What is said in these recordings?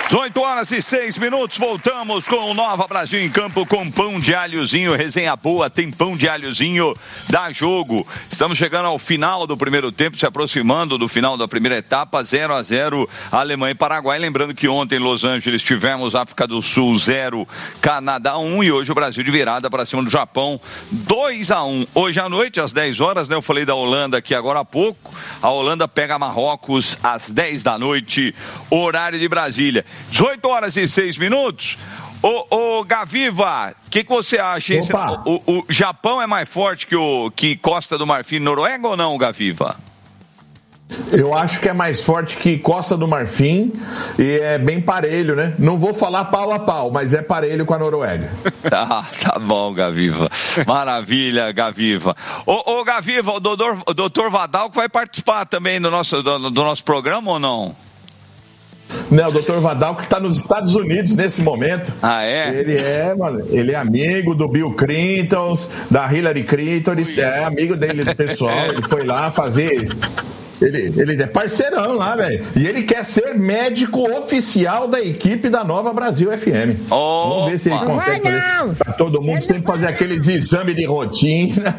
18h06, voltamos com o Nova Brasil em Campo com pão de alhozinho, resenha boa, tem pão de alhozinho, dá jogo. Estamos chegando ao final do primeiro tempo, se aproximando do final da primeira etapa, 0-0, Alemanha e Paraguai. Lembrando que ontem em Los Angeles tivemos África do Sul 0, Canadá 1 e hoje o Brasil de virada para cima do Japão 2-1. Hoje à noite, às 10 horas, né? Eu falei da Holanda aqui agora há pouco, a Holanda pega Marrocos às 10 da noite, horário de Brasília. 18h06. Ô Gaviva, o que você acha? O Japão é mais forte que Costa do Marfim e Noruega ou não, Gaviva? Eu acho que é mais forte que Costa do Marfim e é bem parelho, né? Não vou falar pau a pau, mas é parelho com a Noruega. Tá bom, Gaviva. Maravilha, Gaviva. Ô Gaviva, o doutor Vadal que vai participar também do nosso programa ou não? Não, o Dr. Vadal que está nos Estados Unidos nesse momento. Ah, é? Ele é amigo do Bill Clinton, da Hillary Clinton, é amigo dele, do pessoal. Ele foi lá fazer... Ele é parceirão lá, velho. E ele quer ser médico oficial da equipe da Nova Brasil FM. Vamos ver se ele consegue fazer. Pra todo mundo sempre fazer aqueles exames de rotina.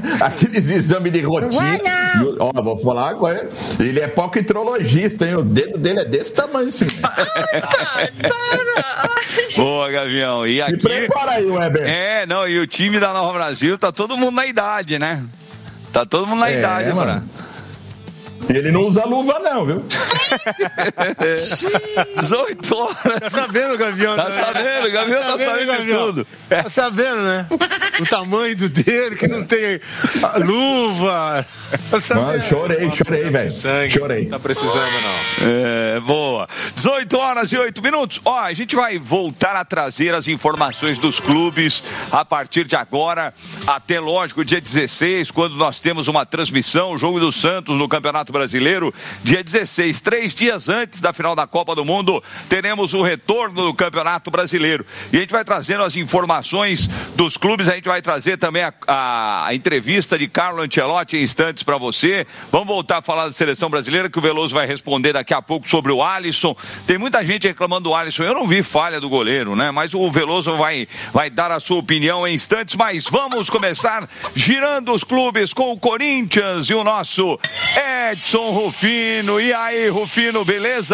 Ó, vou falar agora. Ele é poquitrologista, hein? O dedo dele é desse tamanho, assim. Boa, Gavião. E aqui... prepara aí, Weber. E o time da Nova Brasil, tá todo mundo na idade, né? Tá todo mundo na idade, mano. Ele não usa luva, não, viu? 18 horas. Tá sabendo, Gavião? Tá sabendo, o Gavião tá sabendo de tudo. Tá sabendo, né? O tamanho do dedo, que não tem luva. Tá sabendo? Mano, chorei, velho. Chorei. Não tá precisando, não. Boa. 18h08. Ó, a gente vai voltar a trazer as informações dos clubes a partir de agora, até, lógico, dia 16, quando nós temos uma transmissão, o jogo do Santos no Campeonato Brasileiro, dia 16, 3 dias antes da final da Copa do Mundo, teremos o retorno do Campeonato Brasileiro. E a gente vai trazendo as informações dos clubes, a gente vai trazer também a entrevista de Carlo Ancelotti em instantes para você. Vamos voltar a falar da seleção brasileira, que o Veloso vai responder daqui a pouco sobre o Alisson. Tem muita gente reclamando do Alisson. Eu não vi falha do goleiro, né? Mas o Veloso vai dar a sua opinião em instantes. Mas vamos começar girando os clubes com o Corinthians e o nosso Edson Rufino. E aí, Rufino, beleza?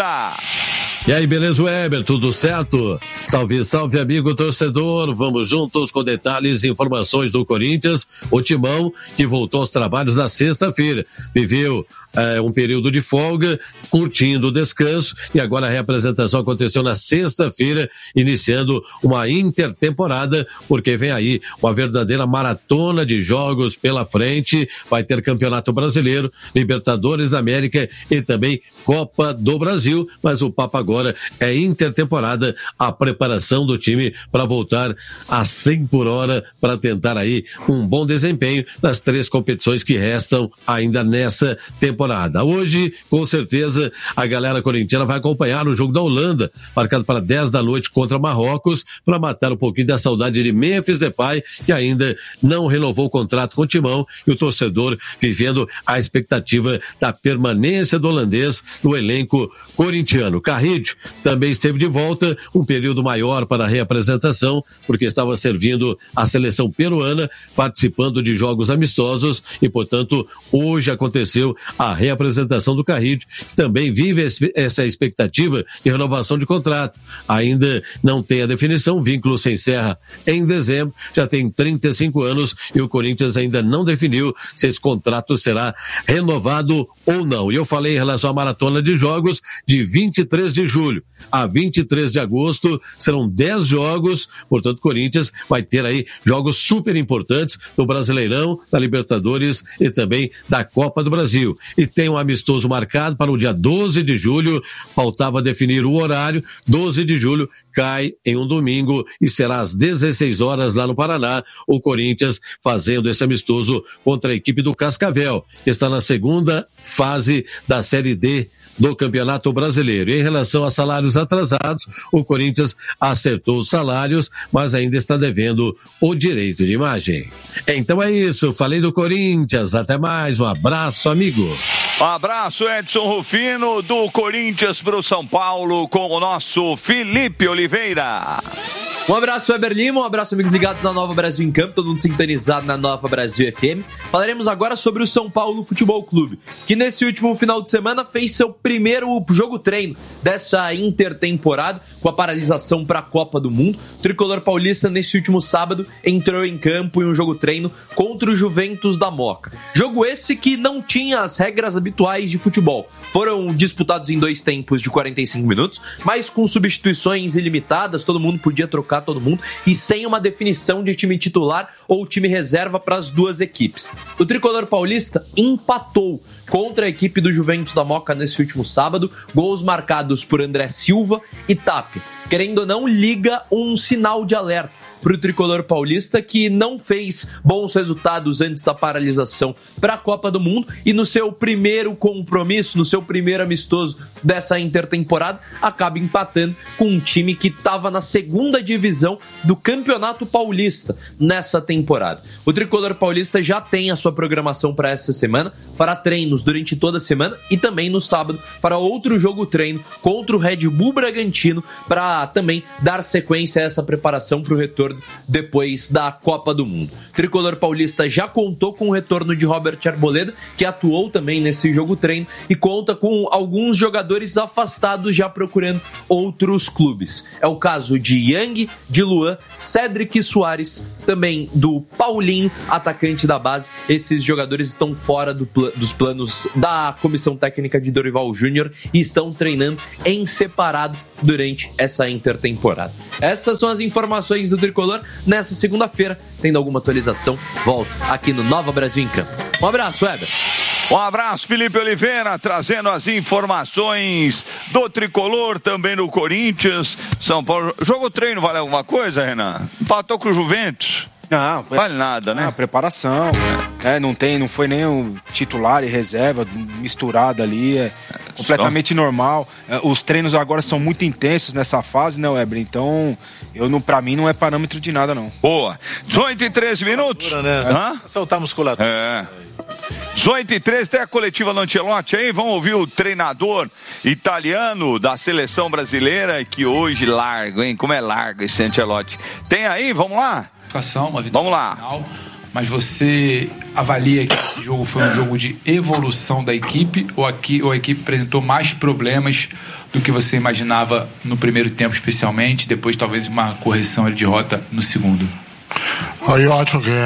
E aí, beleza, Weber? Tudo certo? Salve, salve, amigo torcedor. Vamos juntos com detalhes e informações do Corinthians. O Timão, que voltou aos trabalhos na sexta-feira. Viveu um período de folga, curtindo o descanso, e agora a reapresentação aconteceu na sexta-feira, iniciando uma intertemporada, porque vem aí uma verdadeira maratona de jogos pela frente. Vai ter Campeonato Brasileiro, Libertadores da América e também Copa do Brasil, mas o papo agora é intertemporada, a preparação do time para voltar a 100 por hora, para tentar aí um bom desempenho nas 3 competições que restam ainda nessa temporada. Hoje, com certeza, a galera corintiana vai acompanhar o jogo da Holanda, marcado para 10 da noite contra Marrocos, para matar um pouquinho da saudade de Memphis Depay, que ainda não renovou o contrato com o Timão, e o torcedor vivendo a expectativa da permanência do holandês no elenco corintiano. Carrillo também esteve de volta, um período maior para a reapresentação, porque estava servindo a seleção peruana, participando de jogos amistosos, e, portanto, hoje aconteceu a reapresentação do Carrillo, que também vive essa expectativa de renovação de contrato. Ainda não tem a definição, o vínculo se encerra em dezembro, já tem 35 anos e o Corinthians ainda não definiu se esse contrato será renovado ou não. E eu falei em relação à maratona de jogos, de 23 de julho a 23 de agosto, serão 10 jogos, portanto o Corinthians vai ter aí jogos super importantes do Brasileirão, da Libertadores e também da Copa do Brasil. E tem um amistoso marcado para o dia 12 de julho, faltava definir o horário. 12 de julho cai em um domingo e será às 16 horas lá no Paraná, o Corinthians fazendo esse amistoso contra a equipe do Cascavel, que está na segunda fase da Série D do Campeonato Brasileiro. Em relação a salários atrasados, o Corinthians acertou os salários, mas ainda está devendo o direito de imagem. Então é isso, falei do Corinthians, até mais, um abraço, amigo. Um abraço, Edson Rufino, do Corinthians para o São Paulo, com o nosso Felipe Oliveira. Um abraço, Weber Lima, um abraço, amigos ligados na Nova Brasil em Campo, todo mundo sintonizado na Nova Brasil FM. Falaremos agora sobre o São Paulo Futebol Clube, que nesse último final de semana fez seu primeiro jogo treino dessa intertemporada, com a paralisação para a Copa do Mundo. O tricolor paulista, nesse último sábado, entrou em campo em um jogo treino contra o Juventus da Moca. Jogo esse que não tinha as regras habituais de futebol. Foram disputados em 2 tempos de 45 minutos, mas com substituições ilimitadas, todo mundo podia trocar todo mundo e sem uma definição de time titular ou time reserva para as duas equipes. O tricolor paulista empatou contra a equipe do Juventus da Moca nesse último sábado, gols marcados por André Silva e Tapia. Querendo ou não, liga um sinal de alerta para o tricolor paulista, que não fez bons resultados antes da paralisação para a Copa do Mundo e no seu primeiro compromisso, no seu primeiro amistoso dessa intertemporada, acaba empatando com um time que estava na 2ª divisão do Campeonato Paulista nessa temporada. O tricolor paulista já tem a sua programação para essa semana, fará treinos durante toda a semana e também no sábado para outro jogo treino contra o Red Bull Bragantino, para também dar sequência a essa preparação para o retorno depois da Copa do Mundo. O tricolor paulista já contou com o retorno de Robert Arboleda, que atuou também nesse jogo treino, e conta com alguns jogadores afastados já procurando outros clubes. É o caso de Yang, de Luan, Cédric Soares, também do Paulinho, atacante da base. Esses jogadores estão fora dos planos da comissão técnica de Dorival Júnior e estão treinando em separado durante essa intertemporada. Essas são as informações do tricolor nessa segunda-feira. Tendo alguma atualização, volto aqui no Nova Brasil em Campo. Um abraço, Weber. Um abraço, Felipe Oliveira, trazendo as informações do tricolor, também do Corinthians. São Paulo. Jogo treino vale alguma coisa, Renan? Empatou com o Juventus? Não, vale nada, né? Preparação. Não foi nem o titular e reserva misturado ali. É completamente normal. Os treinos agora são muito intensos nessa fase, né, Weber? Então, pra mim não é parâmetro de nada, não. Boa. 18 e 13 minutos. Né? Soltar a musculatura. 18 e 13, tem a coletiva do Ancelotti aí, vamos ouvir o treinador italiano da seleção brasileira, que hoje larga, hein? Como é largo esse Ancelotti. Tem aí, vamos lá? Uma vitória. Vamos lá. Final, mas você avalia que esse jogo foi um jogo de evolução da equipe ou a equipe apresentou mais problemas do que você imaginava no primeiro tempo, especialmente, depois talvez uma correção de rota no segundo? Eu acho que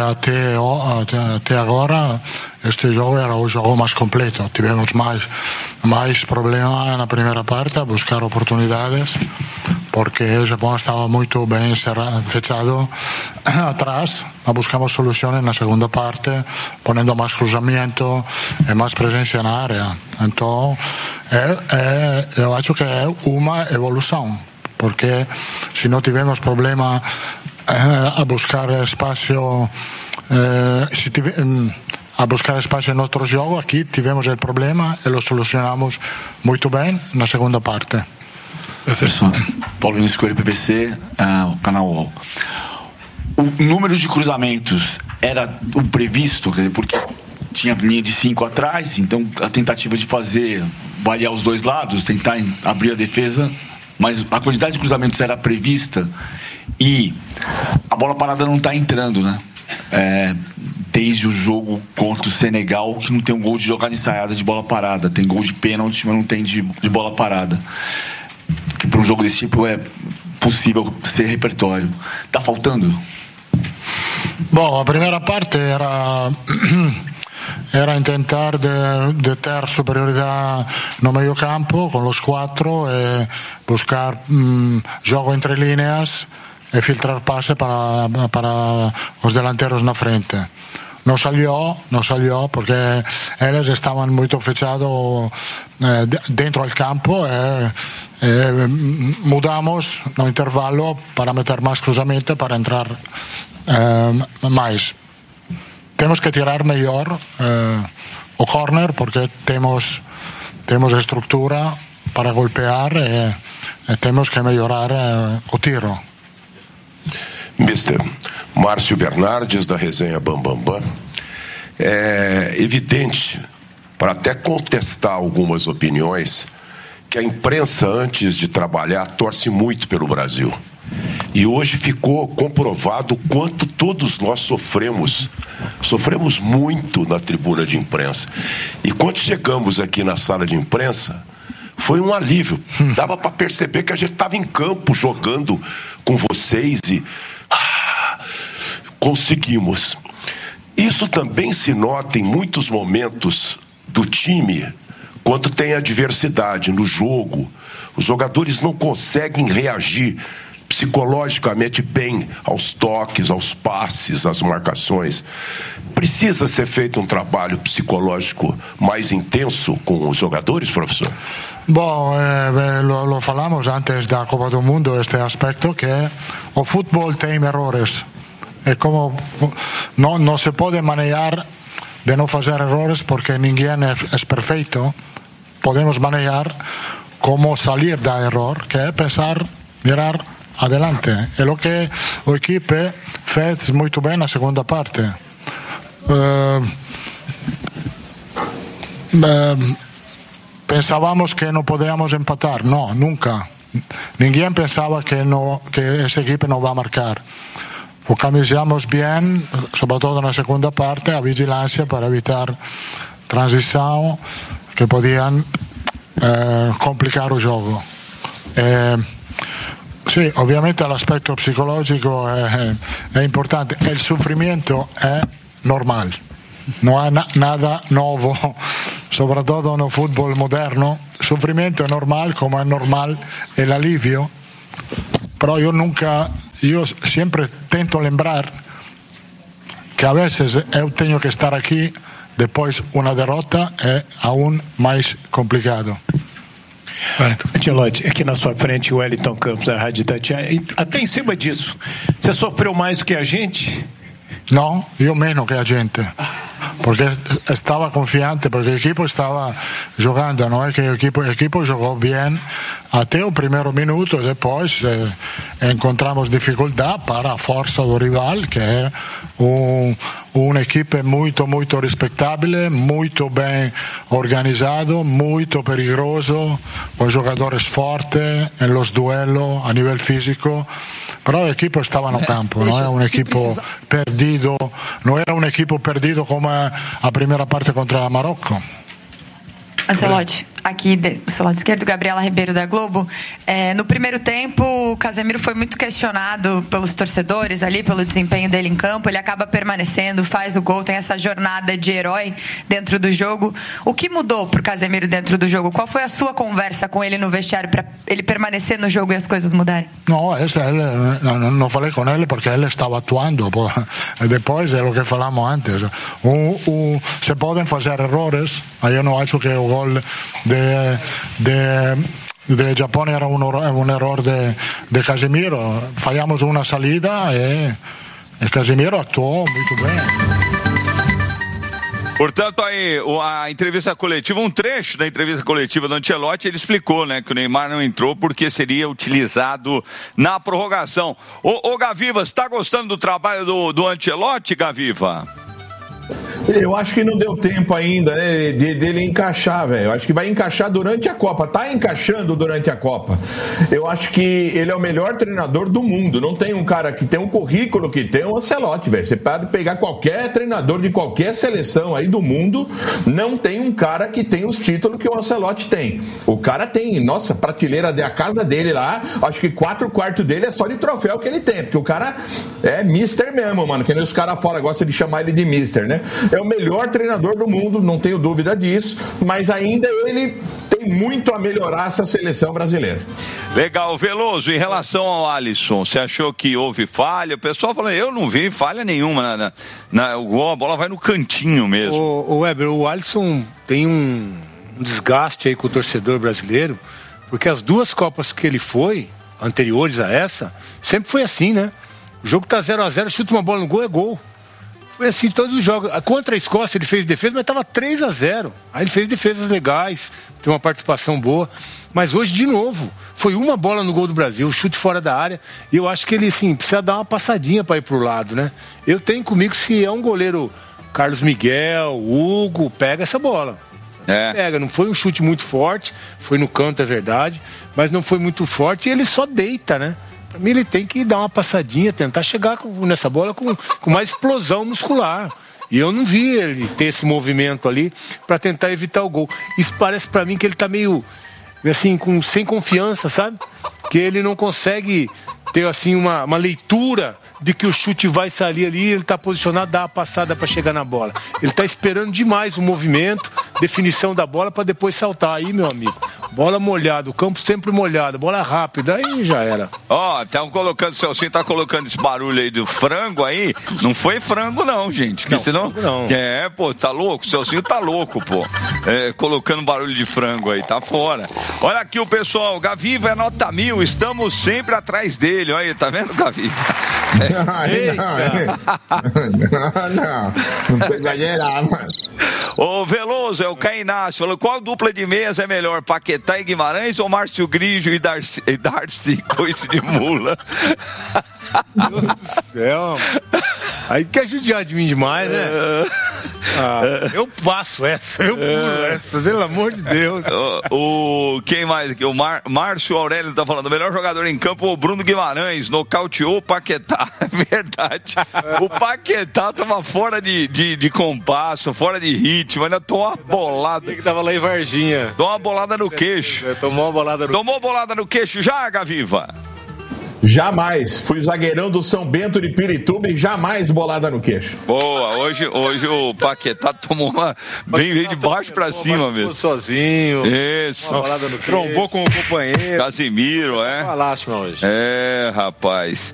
até agora este jogo era o jogo mais completo. Tivemos mais problemas na primeira parte a buscar oportunidades, porque o Japão estava muito bem fechado atrás. Buscamos soluções na segunda parte, ponendo mais cruzamento e mais presença na área. Então, eu acho que é uma evolução, porque se não tivemos problema a buscar espaço a buscar espaço em outro jogo, aqui tivemos o problema e lo solucionamos muito bem na segunda parte. Professor Paulinho Escolha, PVC, o canal UOL. O número de cruzamentos era o previsto, quer dizer, porque tinha linha de 5 atrás, então a tentativa de fazer variar os dois lados, tentar abrir a defesa, mas a quantidade de cruzamentos era prevista e a bola parada não está entrando, né? Desde o jogo contra o Senegal, que não tem um gol de jogada ensaiada de bola parada, tem gol de pênalti, mas não tem de bola parada, que para um jogo desse tipo é possível ser repertório. Está faltando? Bom, a primeira parte era tentar de ter superioridade no meio campo com os 4 e buscar jogo entre linhas e filtrar pase para os delanteros na frente. No salió porque eles estavam muito fechados dentro do campo e mudamos no intervalo para meter mais cruzamento, para entrar mais. Temos que tirar melhor o corner, porque temos temos estrutura para golpear e temos que melhorar o tiro. Mister Márcio Bernardes, da resenha Bambambam. É evidente, para até contestar algumas opiniões, que a imprensa, antes de trabalhar, torce muito pelo Brasil. E hoje ficou comprovado o quanto todos nós sofremos muito na tribuna de imprensa. E quando chegamos aqui na sala de imprensa, foi um alívio. Dava para perceber que a gente estava em campo jogando com vocês e conseguimos. Isso também se nota em muitos momentos do time, quando tem adversidade no jogo. Os jogadores não conseguem reagir psicologicamente bem aos toques, aos passes, às marcações. Precisa ser feito um trabalho psicológico mais intenso com os jogadores, professor? Bom, lo falamos antes da Copa do Mundo, este aspecto, que o futebol tem errores. É como não se pode manejar de não fazer errores porque ninguém é perfeito. Podemos manejar como salir da error, que é pensar, mirar adelante. É o que o equipe fez muito bem na segunda parte. Pensávamos que não podíamos empatar. Não, nunca. Ninguém pensava que essa equipe não vai marcar. Organizamos bem, sobretudo na segunda parte, a vigilância para evitar transição que podiam complicar o jogo. Sì, ovviamente l'aspetto psicologico è importante. Il sofrimento è normale, non è nada nuovo, soprattutto nel football moderno. Il sofrimento è normale, come è normale l'alivio. Però io sempre tento lembrar che a veces eu tenho que estar aqui, depois uma derrota é aún mais complicado. Ancelotti, aqui na sua frente o Wellington Campos da Rádio Itatiaia. Até em cima disso, você sofreu mais do que a gente? Não, eu menos que a gente. Porque estava confiante, porque o equipo estava jogando, não é que o equipo jogou bem até o primeiro minuto, depois encontramos dificuldade para a força do rival, que é uma equipe muito, muito respeitável, muito bem organizado, muito perigoso, com jogadores fortes nos duelos a nível físico. Però l'equipo stava no campo, non è un equipo perdido, non era un equipo perdido come a primeira parte contra o Marocco. Ancelotti, aqui do seu lado esquerdo, Gabriela Ribeiro da Globo. No primeiro tempo, o Casemiro foi muito questionado pelos torcedores ali, pelo desempenho dele em campo. Ele acaba permanecendo, faz o gol, tem essa jornada de herói dentro do jogo. O que mudou pro Casemiro dentro do jogo? Qual foi a sua conversa com ele no vestiário para ele permanecer no jogo e as coisas mudarem? Não falei com ele porque ele estava atuando. Depois é o que falamos antes. Se podem fazer erros, aí eu não acho que o gol de Giappone era un errore de Casemiro. Fallamos una salida e Casemiro actuou muito bem. Portanto, aí, a entrevista coletiva, um trecho da entrevista coletiva do Ancelotti, ele explicou, né, que o Neymar não entrou porque seria utilizado na prorrogação. Ô Gaviva, você está gostando do trabalho do Ancelotti, Gaviva? Eu acho que não deu tempo ainda, né, dele encaixar, velho. Eu acho que vai encaixar durante a Copa. Tá encaixando durante a Copa. Eu acho que ele é o melhor treinador do mundo. Não tem um cara que tem um currículo que tem o Ancelotti, velho. Você pode pegar qualquer treinador de qualquer seleção aí do mundo, não tem um cara que tem os títulos que o Ancelotti tem. O cara tem, nossa, prateleira da casa dele lá, acho que 4/4 dele é só de troféu que ele tem, porque o cara é mister mesmo, mano. Que nem os caras fora gostam de chamar ele de mister, né? É o melhor treinador do mundo, não tenho dúvida disso, mas ainda ele tem muito a melhorar essa seleção brasileira. Legal, Veloso, em relação ao Alisson, você achou que houve falha? O pessoal falando, eu não vi falha nenhuma, a bola vai no cantinho mesmo. O Weber, o Alisson tem um desgaste aí com o torcedor brasileiro, porque as duas Copas que ele foi, anteriores a essa, sempre foi assim, né? O jogo tá 0-0, chuta uma bola no gol, é gol. Foi assim, todos os jogos. Contra a Escócia ele fez defesa, mas estava 3-0. Aí ele fez defesas legais, tem uma participação boa. Mas hoje, de novo, foi uma bola no gol do Brasil, chute fora da área. E eu acho que ele, assim, precisa dar uma passadinha para ir pro lado, né? Eu tenho comigo, se é um goleiro Carlos Miguel, Hugo, pega essa bola. Pega, não foi um chute muito forte, foi no canto, é verdade, mas não foi muito forte e ele só deita, né? Pra mim ele tem que dar uma passadinha, tentar chegar nessa bola com mais explosão muscular. E eu não vi ele ter esse movimento ali para tentar evitar o gol. Isso parece para mim que ele tá meio assim, sem confiança, sabe? Que ele não consegue ter assim uma leitura de que o chute vai sair ali, ele tá posicionado, dá a passada para chegar na bola. Ele tá esperando demais o movimento, definição da bola para depois saltar. Aí, meu amigo, bola molhada, o campo sempre molhado, bola rápida, aí já era. Estão colocando, o Celcinho tá colocando esse barulho aí do frango aí, não foi frango não, gente, que senão... Não. Pô, tá louco, o Celcinho tá louco, pô, colocando barulho de frango aí, tá fora. Olha aqui o pessoal, Gaviva é nota 1000, estamos sempre atrás dele, olha aí, tá vendo, Gaviva? Não precisa exagerar, mano. O Veloso, o Cainácio, falou: qual dupla de meias é melhor, Paquetá e Guimarães ou Márcio Grigio e Darcy coice de mula? Deus do céu. Aí quer judiar de mim demais, né? Eu passo essa, eu pulo essa, pelo amor de Deus. Quem mais aqui? O Márcio Aurélio tá falando: o melhor jogador em campo, o Bruno Guimarães, nocauteou o Paquetá. É verdade. O Paquetá tava fora de compasso, fora de ritmo, ainda tomou uma bolada. Que tava lá em Varginha. Tomou uma bolada no queixo. Tomou uma bolada no queixo já, Gaviva? Jamais. Fui zagueirão do São Bento de Pirituba e jamais bolada no queixo. Boa. Hoje o Paquetá tomou uma bem de baixo pra cima mesmo. Sozinho. Isso. Uma bolada no queixo. Trombou com o companheiro. Casimiro, Uma lástima hoje. Rapaz.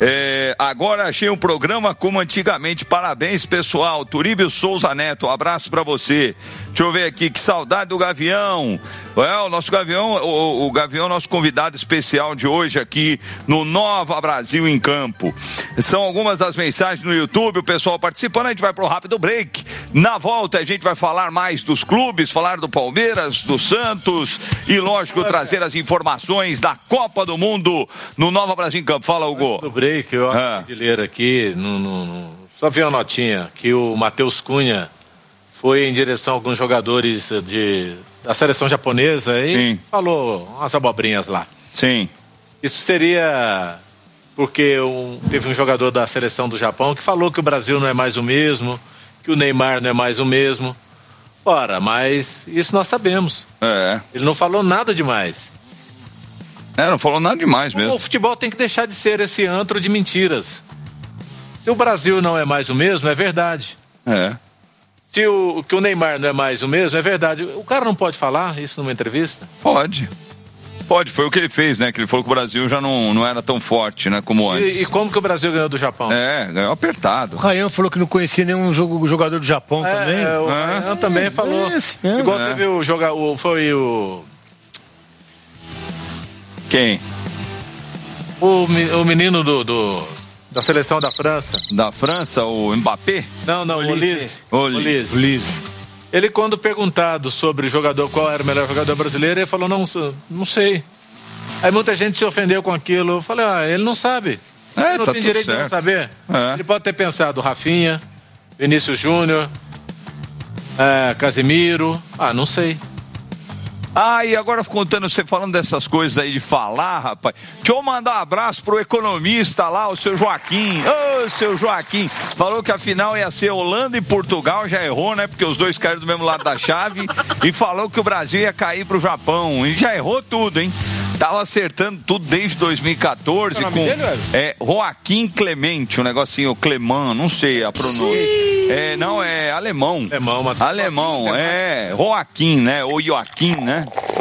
Agora achei um programa como antigamente. Parabéns, pessoal. Turíbio Souza Neto, um abraço pra você. Deixa eu ver aqui, que saudade do Gavião. O nosso Gavião, o Gavião, nosso convidado especial de hoje aqui no Nova Brasil em Campo. São algumas das mensagens no YouTube, o pessoal participando. A gente vai pro rápido break. Na volta a gente vai falar mais dos clubes, falar do Palmeiras, do Santos e, lógico, trazer as informações da Copa do Mundo no Nova Brasil em Campo. Fala, Hugo. No break, eu acabei de ler aqui, só vi uma notinha, que o Matheus Cunha foi em direção a alguns jogadores da seleção japonesa e falou umas abobrinhas lá. Sim. Isso seria porque teve um jogador da seleção do Japão que falou que o Brasil não é mais o mesmo, que o Neymar não é mais o mesmo. Ora, mas isso nós sabemos. Ele não falou nada demais. Não falou nada demais mesmo. O futebol tem que deixar de ser esse antro de mentiras. Se o Brasil não é mais o mesmo, é verdade. Se que o Neymar não é mais o mesmo, é verdade. O cara não pode falar isso numa entrevista? Pode, foi o que ele fez, né? Que ele falou que o Brasil já não era tão forte, né? Como antes. E como que o Brasil ganhou do Japão? Ganhou apertado. O Rayan falou que não conhecia nenhum jogador do Japão também. O Rayan também falou. Igual teve foi o... Quem? O menino da seleção da França. Da França, o Mbappé? Não, o Olise. Ele, quando perguntado sobre o jogador, qual era o melhor jogador brasileiro, ele falou, não sei. Aí muita gente se ofendeu com aquilo. Eu falei, ele não sabe. Ele não tem direito de não saber. Ele pode ter pensado Rafinha, Vinícius Júnior, Casemiro, não sei. E agora contando, você falando dessas coisas aí de falar, rapaz, deixa eu mandar um abraço pro economista lá, o seu Joaquim. Seu Joaquim, falou que a final ia ser Holanda e Portugal, já errou, né? Porque os dois caíram do mesmo lado da chave, e falou que o Brasil ia cair pro Japão, e já errou tudo, hein? Tava acertando tudo desde 2014 com Joaquim Clemente, um negocinho Clemão, não sei a pronúncia. Não, é alemão. Alemão, Joaquim, né? Ou Joaquim, né?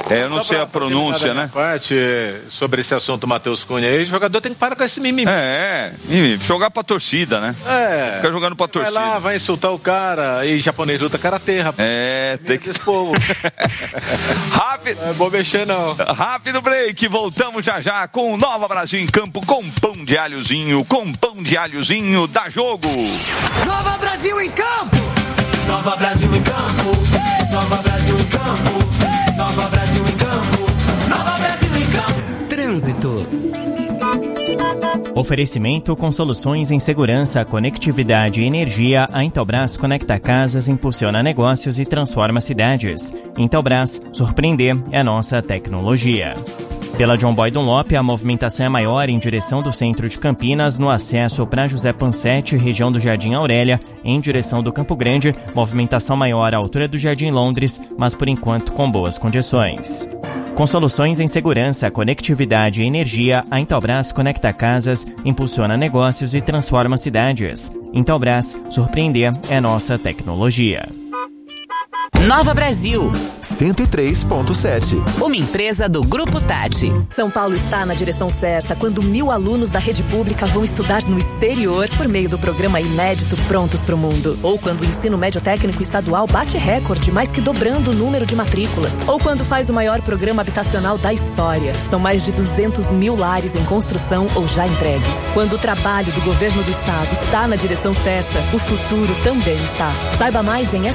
Eu não sei a pronúncia, né? Parte sobre esse assunto, Matheus Cunha, aí o jogador tem que parar com esse mimimi. Jogar pra torcida, né? Fica jogando pra torcida. Vai lá, vai insultar o cara, aí japonês luta karatê, rapaz. Tem que... Esse povo. Rápido. Não é bom mexer, não. Rápido break, voltamos já com o Nova Brasil em campo, com pão de alhozinho, dá jogo. Nova Brasil em campo. Nova Brasil em campo. Nova Brasil em campo. Nova Brasil em campo. Nova Brasil em campo. Trânsito. Oferecimento com soluções em segurança, conectividade e energia. A Intelbras conecta casas, impulsiona negócios e transforma cidades. Intelbras, surpreender é a nossa tecnologia. Pela John Boy Dunlop, a movimentação é maior em direção do centro de Campinas, no acesso para José Pansete, região do Jardim Aurélia, em direção do Campo Grande, movimentação maior à altura do Jardim Londres, mas por enquanto com boas condições. Com soluções em segurança, conectividade e energia, a Intelbras conecta casas, impulsiona negócios e transforma cidades. Intelbras, surpreender é nossa tecnologia. Nova Brasil 103.7. Uma empresa do Grupo Tati. São Paulo está na direção certa quando 1.000 alunos da rede pública vão estudar no exterior por meio do programa inédito Prontos para o Mundo. Ou quando o ensino médio técnico estadual bate recorde, mais que dobrando o número de matrículas. Ou quando faz o maior programa habitacional da história. São mais de 200.000 lares em construção ou já entregues. Quando o trabalho do governo do estado está na direção certa, o futuro também está. Saiba mais em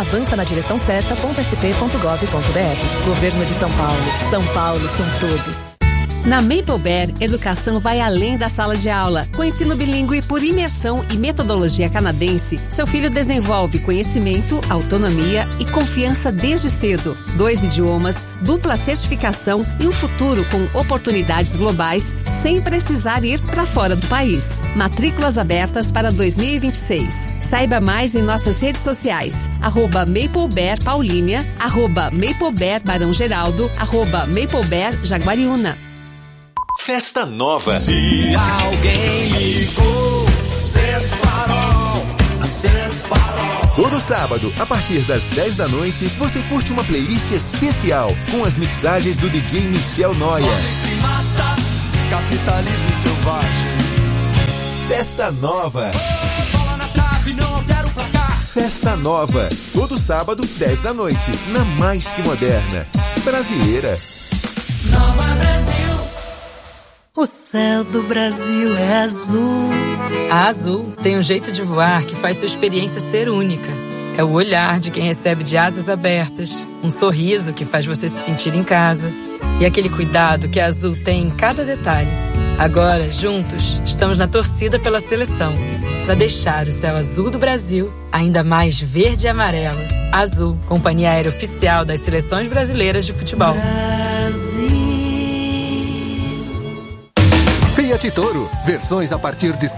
spavançanadireçãocerta.sp.gov.br. Governo de São Paulo. São Paulo são todos. Na Maple Bear, educação vai além da sala de aula. Com ensino bilíngue por imersão e metodologia canadense, seu filho desenvolve conhecimento, autonomia e confiança desde cedo. 2 idiomas, dupla certificação e um futuro com oportunidades globais sem precisar ir para fora do país. Matrículas abertas para 2026. Saiba mais em nossas redes sociais. @MapleBear Paulínia, @MapleBear Barão Geraldo, @MapleBear Jaguariúna. Festa Nova. Se alguém ligou, ser farol, ser farol. Todo sábado, a partir das 10 da noite, você curte uma playlist especial com as mixagens do DJ Michel Noia. Mata, capitalismo selvagem. Festa Nova. Bola na trave, não quero placar. Festa Nova. Todo sábado, 10 da noite, na Mais Que Moderna. Brasileira. Nova Brasil. O céu do Brasil é azul. A Azul tem um jeito de voar que faz sua experiência ser única. É o olhar de quem recebe de asas abertas, um sorriso que faz você se sentir em casa e aquele cuidado que a Azul tem em cada detalhe. Agora, juntos, estamos na torcida pela seleção, para deixar o céu azul do Brasil ainda mais verde e amarelo. Azul, companhia aérea oficial das seleções brasileiras de futebol. Fiat Toro, versões a partir de R$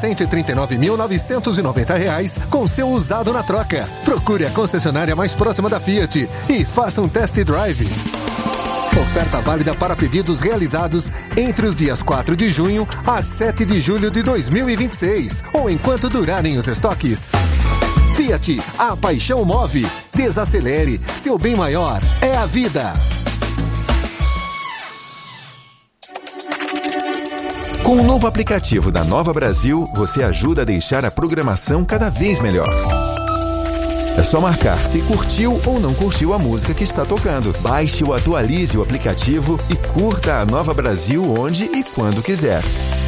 139.990 com seu usado na troca. Procure a concessionária mais próxima da Fiat e faça um test drive. Oferta válida para pedidos realizados entre os dias 4 de junho a 7 de julho de 2026 ou enquanto durarem os estoques. Fiat, a paixão move. Desacelere, seu bem maior é a vida. Com o novo aplicativo da Nova Brasil, você ajuda a deixar a programação cada vez melhor. É só marcar se curtiu ou não curtiu a música que está tocando. Baixe ou atualize o aplicativo e curta a Nova Brasil onde e quando quiser.